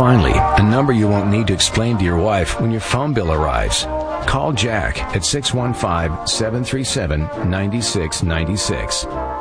Finally, a number you won't need to explain to your wife when your phone bill arrives. Call Jack at 615-737-9696.